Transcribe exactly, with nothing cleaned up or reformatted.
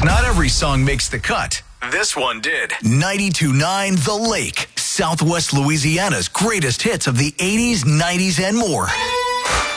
Not every song makes the cut. This one did. ninety-two point nine The Lake, Southwest Louisiana's greatest hits of the eighties, nineties, and more.